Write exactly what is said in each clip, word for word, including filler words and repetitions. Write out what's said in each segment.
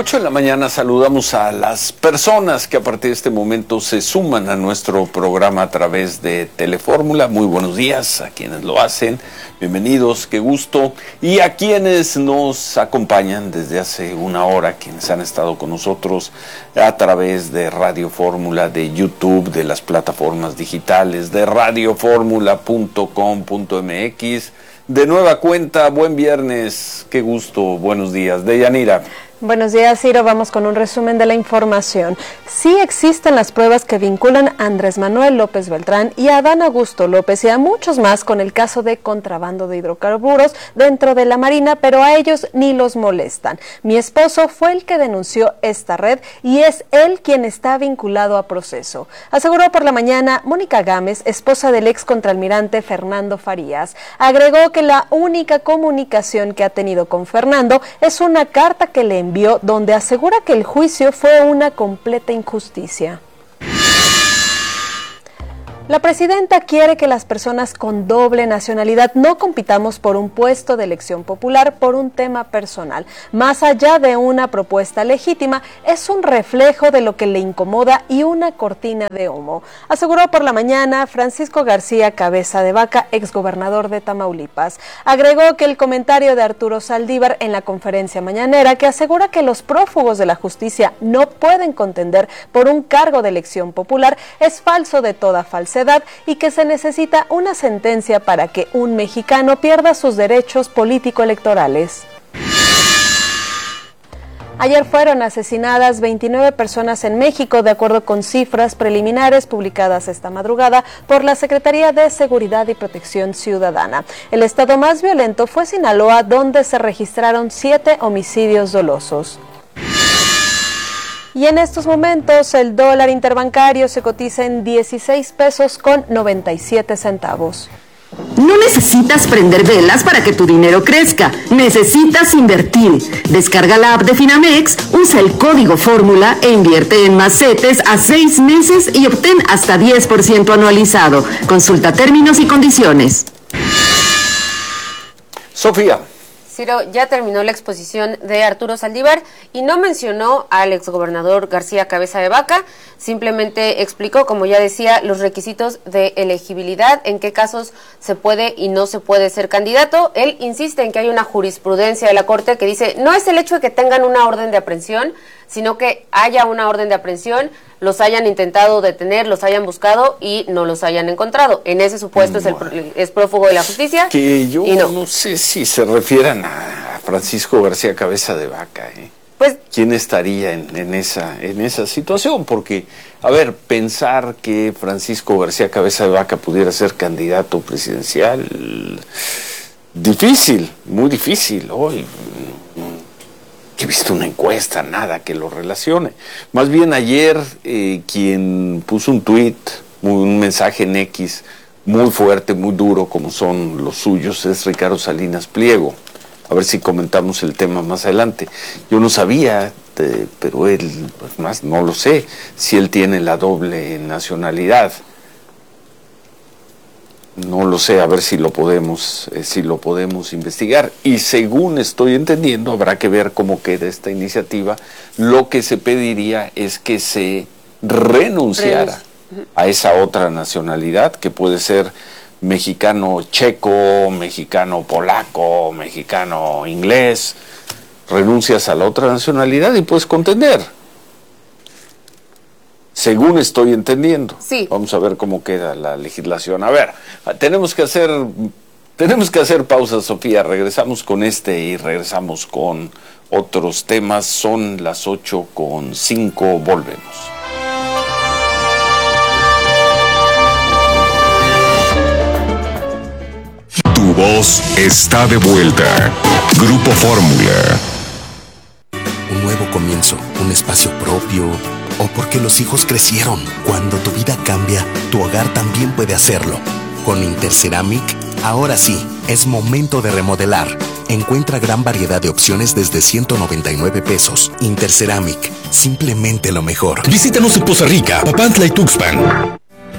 ocho de la mañana saludamos a las personas que a partir de este momento se suman a nuestro programa a través de Telefórmula. Muy buenos días a quienes lo hacen, bienvenidos, qué gusto. Y a quienes nos acompañan desde hace una hora, quienes han estado con nosotros a través de Radio Fórmula, de YouTube, de las plataformas digitales, de radio fórmula punto com punto m x. De nueva cuenta, buen viernes, qué gusto, buenos días. Deyanira. Buenos días, Ciro. Vamos con un resumen de la información. Sí existen las pruebas que vinculan a Andrés Manuel López Beltrán y a Adán Augusto López y a muchos más con el caso de contrabando de hidrocarburos dentro de la Marina, pero a ellos ni los molestan. Mi esposo fue el que denunció esta red y es él quien está vinculado a proceso, aseguró por la mañana Mónica Gámez, esposa del ex contraalmirante Fernando Farías. Agregó que la única comunicación que ha tenido con Fernando es una carta que le envió donde asegura que el juicio fue una completa injusticia. La presidenta quiere que las personas con doble nacionalidad no compitamos por un puesto de elección popular por un tema personal. Más allá de una propuesta legítima, es un reflejo de lo que le incomoda y una cortina de humo, aseguró por la mañana Francisco García Cabeza de Vaca, exgobernador de Tamaulipas. Agregó que el comentario de Arturo Saldívar en la conferencia mañanera, que asegura que los prófugos de la justicia no pueden contender por un cargo de elección popular, es falso de toda falsedad y que se necesita una sentencia para que un mexicano pierda sus derechos político-electorales. Ayer fueron asesinadas veintinueve personas en México, de acuerdo con cifras preliminares publicadas esta madrugada por la Secretaría de Seguridad y Protección Ciudadana. El estado más violento fue Sinaloa, donde se registraron siete homicidios dolosos. Y en estos momentos el dólar interbancario se cotiza en dieciséis pesos con noventa y siete centavos. No necesitas prender velas para que tu dinero crezca, necesitas invertir. Descarga la app de Finamex, usa el código Fórmula e invierte en macetes a seis meses y obtén hasta diez por ciento anualizado. Consulta términos y condiciones. Sofía. Ciro, ya terminó la exposición de Arturo Saldívar y no mencionó al exgobernador García Cabeza de Vaca, simplemente explicó, como ya decía, los requisitos de elegibilidad, en qué casos se puede y no se puede ser candidato. Él insiste en que hay una jurisprudencia de la Corte que dice, no es el hecho de que tengan una orden de aprehensión, sino que haya una orden de aprehensión, los hayan intentado detener, los hayan buscado y no los hayan encontrado. En ese supuesto es, el, es prófugo de la justicia. Que yo y no. no sé si se refieran a Francisco García Cabeza de Vaca, ¿eh? Pues, ¿quién estaría en, en, esa, en esa situación? Porque, a ver, pensar que Francisco García Cabeza de Vaca pudiera ser candidato presidencial, difícil, muy difícil. Hoy he visto una encuesta, nada que lo relacione. Más bien ayer eh, quien puso un tuit, un mensaje en X muy fuerte, muy duro, como son los suyos, es Ricardo Salinas Pliego. A ver si comentamos el tema más adelante. Yo no sabía, eh, pero él, pues más no lo sé, si él tiene la doble nacionalidad. No lo sé, a ver si lo podemos, eh, si lo podemos investigar. Y según estoy entendiendo, habrá que ver cómo queda esta iniciativa. Lo que se pediría es que se renunciara a esa otra nacionalidad, que puede ser mexicano checo, mexicano polaco, mexicano inglés. Renuncias a la otra nacionalidad y puedes contender. Según estoy entendiendo. Sí. Vamos a ver cómo queda la legislación. A ver, tenemos que hacer, tenemos que hacer pausa, Sofía. Regresamos con este y regresamos con otros temas. Son las ocho con cinco. Volvemos. Tu voz está de vuelta. Grupo Fórmula. Un nuevo comienzo, un espacio propio, o porque los hijos crecieron. Cuando tu vida cambia, tu hogar también puede hacerlo. Con Interceramic, ahora sí, es momento de remodelar. Encuentra gran variedad de opciones desde ciento noventa y nueve pesos. Interceramic, simplemente lo mejor. Visítanos en Poza Rica, Papantla y Tuxpan.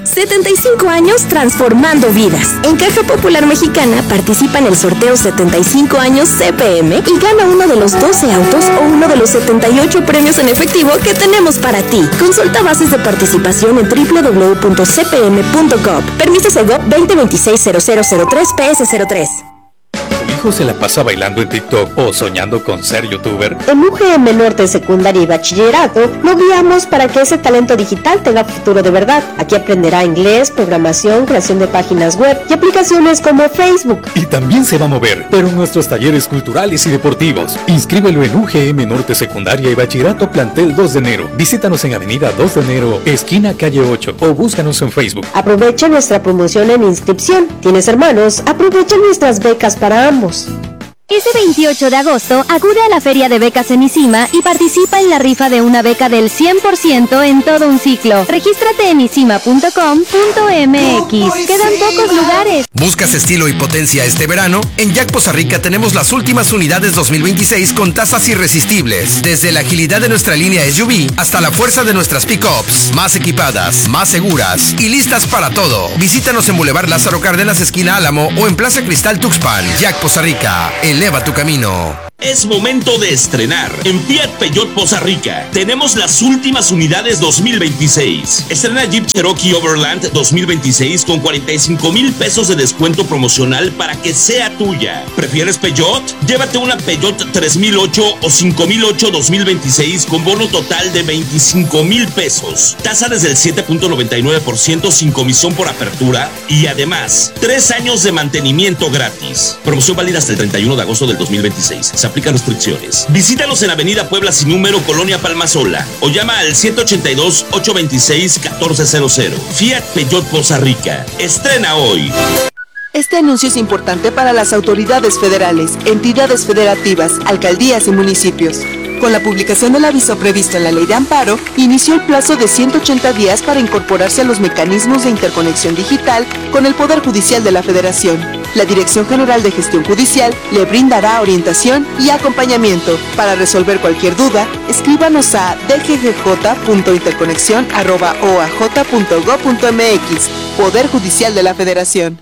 setenta y cinco años transformando vidas. En Caja Popular Mexicana participa en el sorteo setenta y cinco años C P M y gana uno de los doce autos o uno de los setenta y ocho premios en efectivo que tenemos para ti. Consulta bases de participación en doble u doble u doble u punto c p m punto gov. Permiso Segov veinte veintiséis cero cero cero tres P S cero tres. ¿Tu hijo se la pasa bailando en TikTok o soñando con ser youtuber? En U G M Norte Secundaria y Bachillerato lo guiamos para que ese talento digital tenga futuro de verdad. Aquí aprenderá inglés, programación, creación de páginas web y aplicaciones como Facebook. Y también se va a mover, pero en nuestros talleres culturales y deportivos. Inscríbelo en U G M Norte Secundaria y Bachillerato Plantel dos de enero. Visítanos en Avenida dos de enero, esquina calle ocho, o búscanos en Facebook. Aprovecha nuestra promoción en inscripción. ¿Tienes hermanos? Aprovecha nuestras becas para ambos. Este veintiocho de agosto, acude a la Feria de Becas en ICIMA y participa en la rifa de una beca del cien por ciento en todo un ciclo. Regístrate en isima punto com punto m x. Quedan pocos lugares. ¿Buscas estilo y potencia este verano? En Jack Poza Rica tenemos las últimas unidades dos mil veintiséis con tasas irresistibles. Desde la agilidad de nuestra línea S U V hasta la fuerza de nuestras pick-ups. Más equipadas, más seguras y listas para todo. Visítanos en Boulevard Lázaro Cárdenas, esquina Álamo, o en Plaza Cristal Tuxpan. Jack Poza Rica. Eleva tu camino. Es momento de estrenar. En Fiat Peugeot Poza Rica tenemos las últimas unidades dos mil veintiséis. Estrena Jeep Cherokee Overland dos mil veintiséis con cuarenta y cinco mil pesos de descuento promocional para que sea tuya. ¿Prefieres Peugeot? Llévate una Peugeot tres mil ocho o cinco mil ocho dos mil veintiséis con bono total de veinticinco mil pesos. Tasa desde el siete punto noventa y nueve por ciento sin comisión por apertura y además tres años de mantenimiento gratis. Promoción válida hasta el treinta y uno de agosto del dos mil veintiséis. Se aplican restricciones. Visítanos en Avenida Puebla sin número, Colonia Palmasola, o llama al siete ochenta y dos, ochocientos veintiséis, catorce cero cero. Fiat Peugeot Poza Rica. Estrena hoy. Este anuncio es importante para las autoridades federales, entidades federativas, alcaldías y municipios. Con la publicación del aviso previsto en la Ley de Amparo, inició el plazo de ciento ochenta días para incorporarse a los mecanismos de interconexión digital con el Poder Judicial de la Federación. La Dirección General de Gestión Judicial le brindará orientación y acompañamiento. Para resolver cualquier duda, escríbanos a d g g j punto interconexión arroba o a j punto gob punto m x. Poder Judicial de la Federación.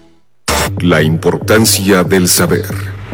La importancia del saber.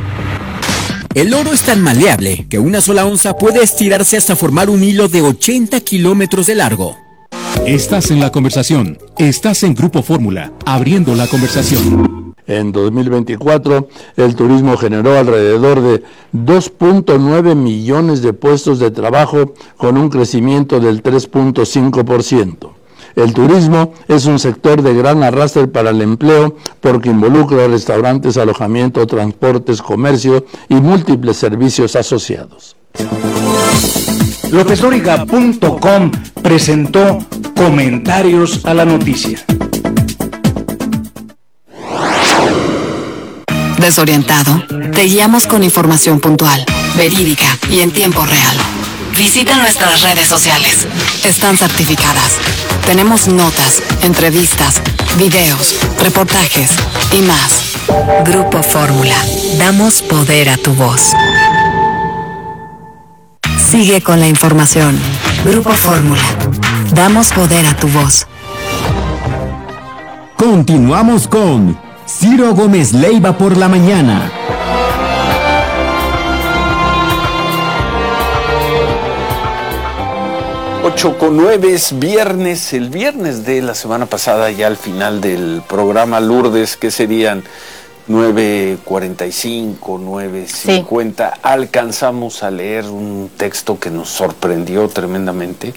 El oro es tan maleable que una sola onza puede estirarse hasta formar un hilo de ochenta kilómetros de largo. Estás en la conversación. Estás en Grupo Fórmula, abriendo la conversación. En dos mil veinticuatro, el turismo generó alrededor de dos punto nueve millones de puestos de trabajo con un crecimiento del tres punto cinco por ciento. El turismo es un sector de gran arrastre para el empleo porque involucra restaurantes, alojamiento, transportes, comercio y múltiples servicios asociados. López Dóriga punto com presentó Comentarios a la Noticia. Desorientado, te guiamos con información puntual, verídica y en tiempo real. Visita nuestras redes sociales. Están certificadas. Tenemos notas, entrevistas, videos, reportajes y más. Grupo Fórmula. Damos poder a tu voz. Sigue con la información. Grupo Fórmula. Damos poder a tu voz. Continuamos con Ciro Gómez Leiva por la mañana. ocho con nueve es viernes, el viernes de la semana pasada, ya al final del programa Lourdes, que serían nueve cuarenta y cinco, nueve cincuenta, sí. Alcanzamos a leer un texto que nos sorprendió tremendamente.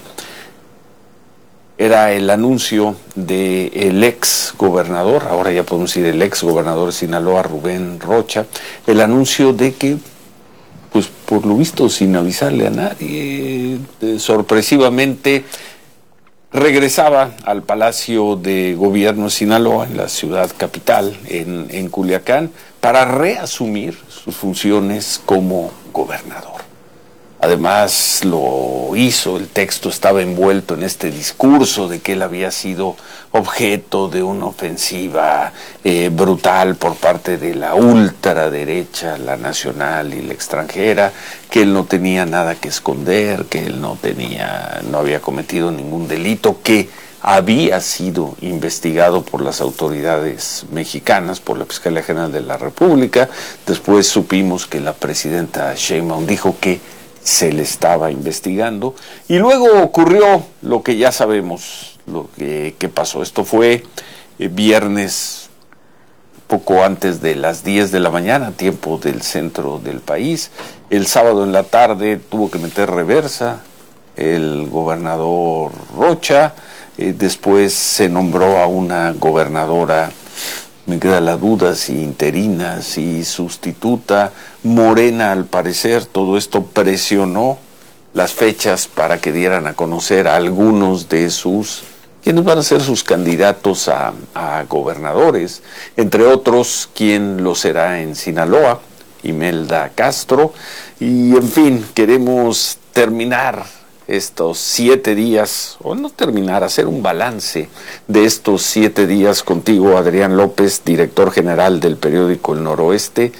Era el anuncio del ex gobernador, ahora ya podemos decir el ex gobernador de Sinaloa, Rubén Rocha, el anuncio de que, pues por lo visto sin avisarle a nadie, eh, sorpresivamente regresaba al Palacio de Gobierno de Sinaloa, en la ciudad capital, en, en Culiacán, para reasumir sus funciones como gobernador. Además lo hizo, el texto estaba envuelto en este discurso de que él había sido objeto de una ofensiva eh, brutal por parte de la ultraderecha, la nacional y la extranjera, que él no tenía nada que esconder, que él no tenía, no había cometido ningún delito, que había sido investigado por las autoridades mexicanas, por la Fiscalía General de la República. Después supimos que la presidenta Sheinbaum dijo que se le estaba investigando, y luego ocurrió lo que ya sabemos, lo que, que pasó. Esto fue eh, viernes, poco antes de las diez de la mañana, tiempo del centro del país. El sábado en la tarde tuvo que meter reversa el gobernador Rocha. Eh, después se nombró a una gobernadora, me queda la duda si interina, si sustituta. Morena, al parecer, todo esto presionó las fechas para que dieran a conocer a algunos de sus, quienes van a ser sus candidatos a, a gobernadores, entre otros, quien lo será en Sinaloa, Imelda Castro. Y en fin, queremos terminar estos siete días, o no terminar, hacer un balance de estos siete días contigo, Adrián López, director general del periódico El Noroeste.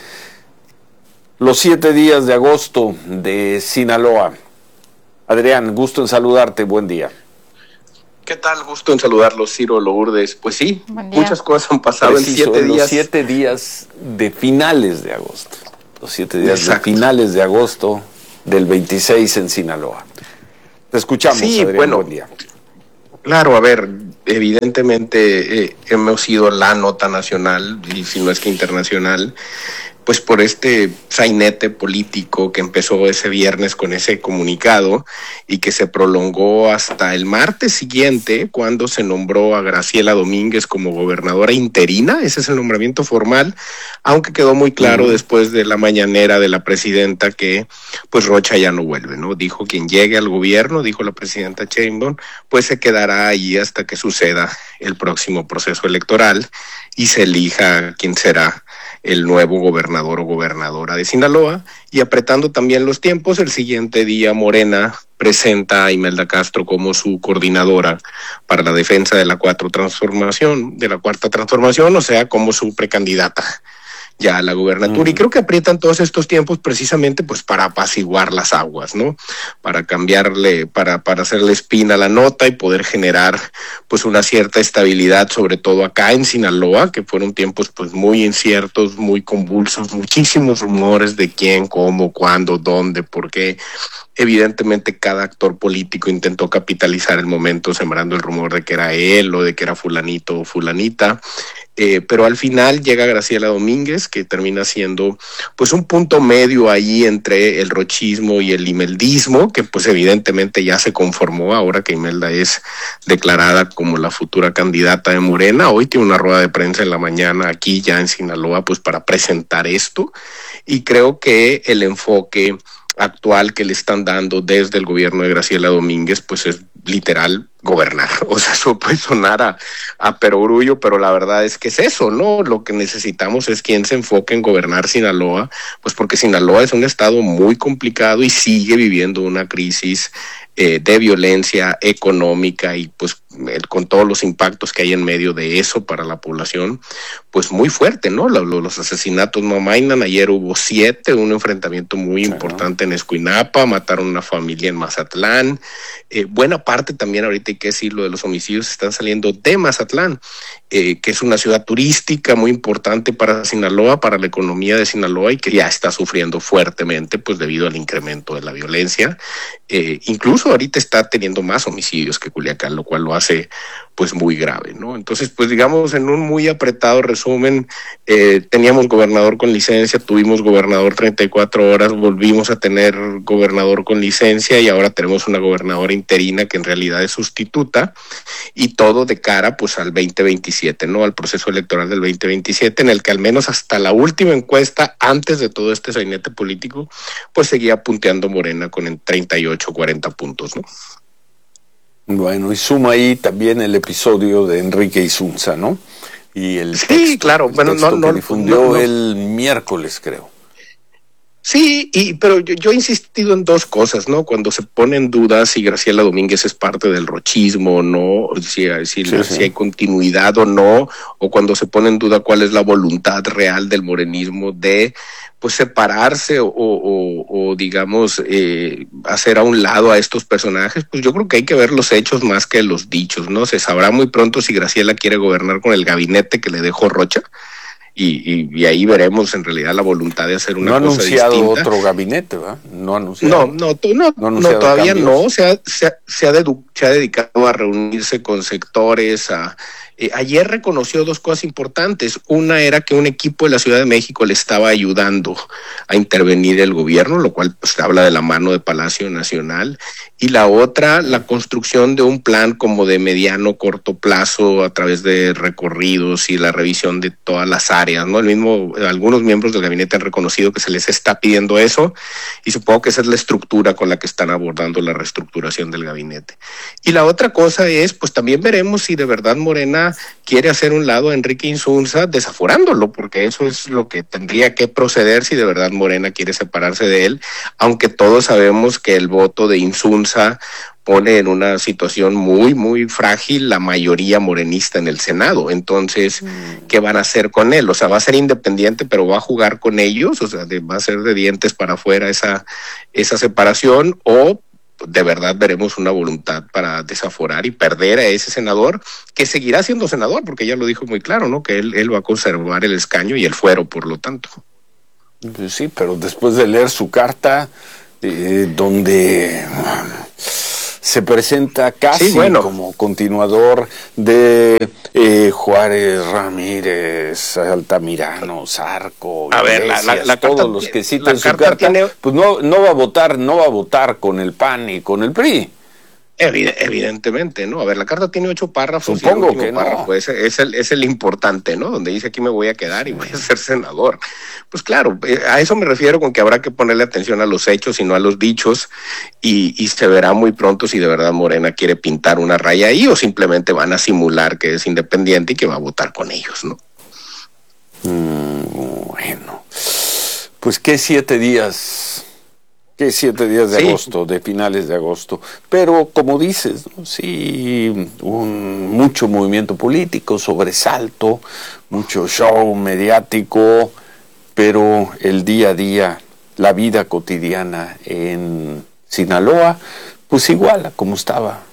Los siete días de agosto de Sinaloa. Adrián, gusto en saludarte, buen día. ¿Qué tal? Gusto en saludarlos, Ciro, Lourdes. Pues sí, muchas cosas han pasado Preciso, en siete días. Los siete días de finales de agosto. Los siete días Exacto. de finales de agosto del veintiséis en Sinaloa. Te escuchamos, sí, Adrián, bueno, buen día. Claro, a ver, evidentemente eh, hemos sido la nota nacional, y si no es que internacional, pues por este sainete político que empezó ese viernes con ese comunicado y que se prolongó hasta el martes siguiente, cuando se nombró a Graciela Domínguez como gobernadora interina. Ese es el nombramiento formal, aunque quedó muy claro uh-huh. después de la mañanera de la presidenta que pues Rocha ya no vuelve, ¿no? Dijo quien llegue al gobierno, dijo la presidenta Sheinbaum, pues se quedará ahí hasta que suceda el próximo proceso electoral y se elija quién será el nuevo gobernador o gobernadora de Sinaloa. Y apretando también los tiempos, el siguiente día Morena presenta a Imelda Castro como su coordinadora para la defensa de la cuatro transformación, de la cuarta transformación, o sea, como su precandidata ya a la gubernatura. Mm. Y creo que aprietan todos estos tiempos precisamente pues para apaciguar las aguas, ¿no? Para cambiarle, para, para hacerle espina a la nota y poder generar pues una cierta estabilidad, sobre todo acá en Sinaloa, que fueron tiempos pues muy inciertos, muy convulsos, muchísimos rumores de quién, cómo, cuándo, dónde, por qué. Evidentemente cada actor político intentó capitalizar el momento sembrando el rumor de que era él o de que era fulanito o fulanita. Eh, pero al final llega Graciela Domínguez, que termina siendo pues un punto medio ahí entre el rochismo y el imeldismo, que pues evidentemente ya se conformó ahora que Imelda es declarada como la futura candidata de Morena. Hoy tiene una rueda de prensa en la mañana aquí ya en Sinaloa pues para presentar esto, y creo que el enfoque actual que le están dando desde el gobierno de Graciela Domínguez pues es literal gobernar. O sea, eso puede sonar a, a perogrullo, pero la verdad es que es eso, ¿no? Lo que necesitamos es quien se enfoque en gobernar Sinaloa, pues porque Sinaloa es un estado muy complicado y sigue viviendo una crisis eh, de violencia económica y pues el, con todos los impactos que hay en medio de eso para la población, pues muy fuerte, ¿no? Los, los asesinatos no amainan. Ayer hubo siete, un enfrentamiento muy claro. importante en Escuinapa, mataron una familia en Mazatlán. Eh, buena parte también, ahorita hay que decirlo, de los homicidios están saliendo de Mazatlán, eh, que es una ciudad turística muy importante para Sinaloa, para la economía de Sinaloa, y que ya está sufriendo fuertemente pues debido al incremento de la violencia. Eh, incluso ahorita está teniendo más homicidios que Culiacán, lo cual lo hace pues muy grave, ¿no? Entonces, pues digamos, en un muy apretado resumen, eh, teníamos gobernador con licencia, tuvimos gobernador treinta y cuatro horas, volvimos a tener gobernador con licencia y ahora tenemos una gobernadora interina que en realidad es sustituta, y todo de cara pues al veinte veintisiete, ¿no? Al proceso electoral del veinte veintisiete, en el que al menos hasta la última encuesta, antes de todo este sainete político, pues seguía punteando Morena con en treinta y ocho, cuarenta puntos, ¿no? Bueno, y suma ahí también el episodio de Enrique Isunza, ¿no? Y el sí, texto, claro, el bueno, texto no, no, que difundió no, no. el miércoles, creo. Sí, y pero yo, yo he insistido en dos cosas, ¿no? Cuando se pone en duda si Graciela Domínguez es parte del rochismo o no, si, si, sí, si sí. hay continuidad o no, o cuando se pone en duda cuál es la voluntad real del morenismo de pues separarse o, o, o digamos eh, hacer a un lado a estos personajes, pues yo creo que hay que ver los hechos más que los dichos, ¿no? Se sabrá muy pronto si Graciela quiere gobernar con el gabinete que le dejó Rocha. Y, y, y ahí veremos en realidad la voluntad de hacer una no cosa distinta. No ha anunciado distinta. otro gabinete, ¿verdad? No ha anunciado. No, no, no, no, no todavía cambios. no. Se ha, se, ha, se, ha dedu- se ha dedicado a reunirse con sectores, a... Eh, ayer reconoció dos cosas importantes. Una era que un equipo de la Ciudad de México le estaba ayudando a intervenir el gobierno, lo cual pues, habla de la mano de Palacio Nacional. Y la otra, la construcción de un plan como de mediano, corto plazo a través de recorridos y la revisión de todas las áreas, ¿no? El mismo, algunos miembros del gabinete han reconocido que se les está pidiendo eso y supongo que esa es la estructura con la que están abordando la reestructuración del gabinete. Y la otra cosa es, pues también veremos si de verdad Morena quiere hacer un lado a Enrique Insunza desaforándolo, porque eso es lo que tendría que proceder si de verdad Morena quiere separarse de él, aunque todos sabemos que el voto de Insunza pone en una situación muy, muy frágil la mayoría morenista en el Senado. Entonces, mm. ¿qué van a hacer con él? O sea, va a ser independiente, pero va a jugar con ellos, o sea, de, va a ser de dientes para afuera esa, esa separación, o de verdad veremos una voluntad para desaforar y perder a ese senador, que seguirá siendo senador, porque ya lo dijo muy claro, ¿no? Que él, él va a conservar el escaño y el fuero, por lo tanto. Pues sí, pero después de leer su carta, eh, donde se presenta casi sí, bueno. como continuador de eh, Juárez, Ramírez, Altamirano, Zarco, a ver, la, la, la todos carta, los que citan su carta carta, tiene... pues no, no va a votar, no va a votar con el P A N y con el P R I. Evidentemente, ¿no? A ver, la carta tiene ocho párrafos. Supongo y el último que no. párrafo es, es, el, es el importante, ¿no? Donde dice aquí me voy a quedar y voy a ser senador. Pues claro, a eso me refiero con que habrá que ponerle atención a los hechos y no a los dichos y, y se verá muy pronto si de verdad Morena quiere pintar una raya ahí o simplemente van a simular que es independiente y que va a votar con ellos, ¿no? Mm, bueno, pues qué siete días... que siete días de sí. agosto, de finales de agosto, pero como dices, ¿no? sí, un, mucho movimiento político, sobresalto, mucho show mediático, pero el día a día, la vida cotidiana en Sinaloa, pues igual a como estaba.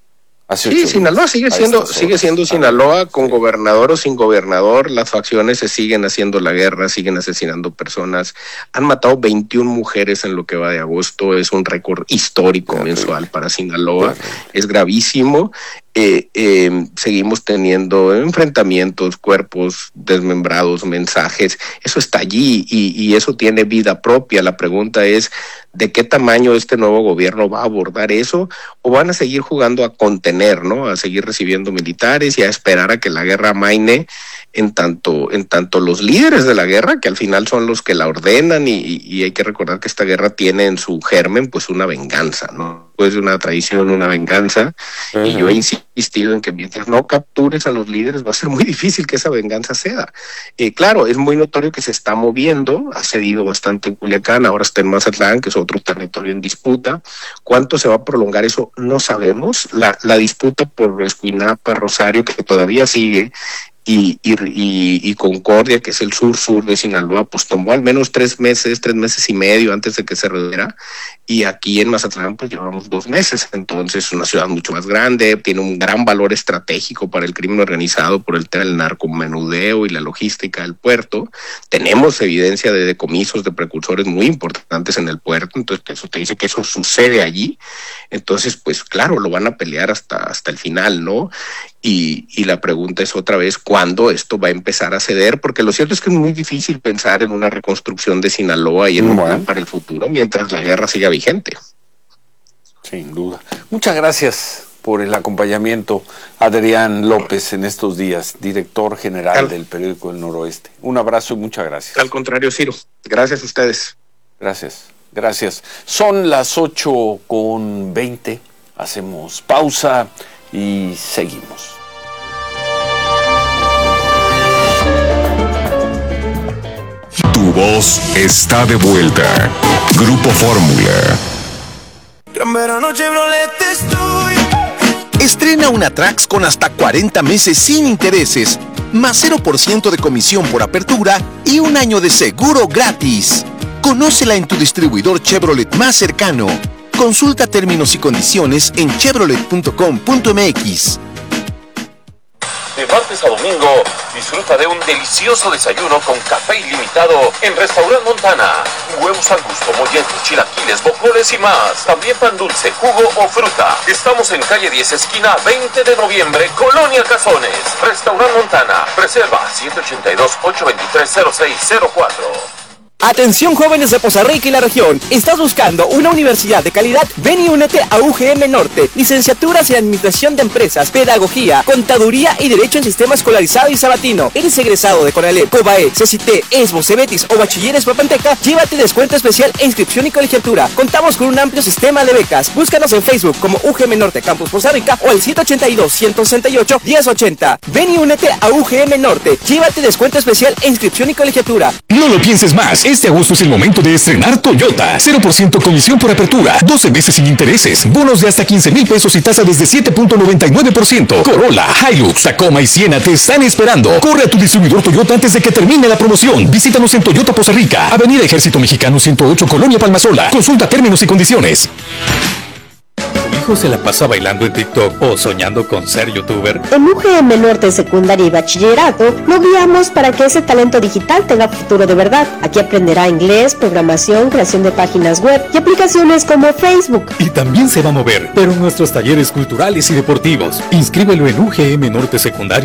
Hace sí, Sinaloa sigue siendo, sigue siendo Sinaloa con gobernador o sin gobernador, las facciones se siguen haciendo la guerra, siguen asesinando personas, han matado veintiún mujeres en lo que va de agosto, es un récord histórico okay. mensual para Sinaloa, okay. es gravísimo. Eh, eh, seguimos teniendo enfrentamientos, cuerpos desmembrados, mensajes, eso está allí y, y eso tiene vida propia. La pregunta es, ¿de qué tamaño este nuevo gobierno va a abordar eso? ¿O van a seguir jugando a contener, ¿no? A seguir recibiendo militares y a esperar a que la guerra amaine en tanto, en tanto los líderes de la guerra, que al final son los que la ordenan y, y hay que recordar que esta guerra tiene en su germen pues una venganza, ¿no? Pues una traición, una venganza, uh-huh. y yo he insistido en que mientras no captures a los líderes va a ser muy difícil que esa venganza ceda. Eh, claro, es muy notorio que se está moviendo, ha cedido bastante en Culiacán, ahora está en Mazatlán, que es otro territorio en disputa. ¿Cuánto se va a prolongar eso? No sabemos. La, la disputa por Escuinapa, Rosario, que todavía sigue, Y, y, y, y Concordia, que es el sur-sur de Sinaloa, pues tomó al menos tres meses, tres meses y medio antes de que se reduciera, y aquí en Mazatlán pues llevamos dos meses, entonces es una ciudad mucho más grande, tiene un gran valor estratégico para el crimen organizado por el tema del narcomenudeo y la logística del puerto, tenemos evidencia de decomisos de precursores muy importantes en el puerto, entonces eso te dice que eso sucede allí, entonces pues claro, lo van a pelear hasta, hasta el final, ¿no? Y, y la pregunta es otra vez, ¿cuándo esto va a empezar a ceder? Porque lo cierto es que es muy difícil pensar en una reconstrucción de Sinaloa y en bueno. un plan para el futuro mientras la guerra siga vigente. Sin duda. Muchas gracias por el acompañamiento, Adrián López, en estos días, director general al, del periódico El Noroeste. Un abrazo y muchas gracias. Al contrario, Ciro. Gracias a ustedes. Gracias, gracias. Son las ocho con veinte. Hacemos pausa y seguimos. Tu voz está de vuelta. Grupo Fórmula. Gran verano Chevrolet estoy. Estrena una Trax con hasta cuarenta meses sin intereses, más cero por ciento de comisión por apertura y un año de seguro gratis. Conócela en tu distribuidor Chevrolet más cercano. Consulta términos y condiciones en chevrolet punto com punto m x. De martes a domingo, disfruta de un delicioso desayuno con café ilimitado en Restaurant Montana. Huevos al gusto, molletes, chilaquiles, bojoles y más. También pan dulce, jugo o fruta. Estamos en calle diez, esquina veinte de noviembre, Colonia Cazones. Restaurant Montana. Reserva siete ocho dos, ocho dos tres, cero seis cero cuatro. Atención jóvenes de Poza Rica y la región. ¿Estás buscando una universidad de calidad? Ven y únete a U G M Norte. Licenciaturas en Administración de Empresas, Pedagogía, Contaduría y Derecho en Sistema Escolarizado y Sabatino. ¿Eres egresado de Conalep, COBAE, CECITE, ESBO, CEBETIS o Bachilleres Papanteca? Llévate descuento especial e inscripción y colegiatura. Contamos con un amplio sistema de becas. Búscanos en Facebook como U G M Norte Campus Poza Rica o al siete ocho dos, uno seis ocho, uno cero ocho cero. Ven y únete a U G M Norte. Llévate descuento especial e inscripción y colegiatura. No lo pienses más. Este agosto es el momento de estrenar Toyota. cero por ciento comisión por apertura, doce meses sin intereses, bonos de hasta quince mil pesos y tasa desde siete punto noventa y nueve por ciento. Corolla, Hilux, Tacoma y Siena te están esperando. Corre a tu distribuidor Toyota antes de que termine la promoción. Visítanos en Toyota Poza Rica, Avenida Ejército Mexicano ciento ocho, Colonia Palmasola. Consulta términos y condiciones. ¿Se la pasa bailando en TikTok o soñando con ser youtuber? En U G M Norte Secundaria y Bachillerato lo guiamos para que ese talento digital tenga futuro de verdad. Aquí aprenderá inglés, programación, creación de páginas web y aplicaciones como Facebook. Y también se va a mover, pero en nuestros talleres culturales y deportivos. Inscríbelo en U G M Norte Secundaria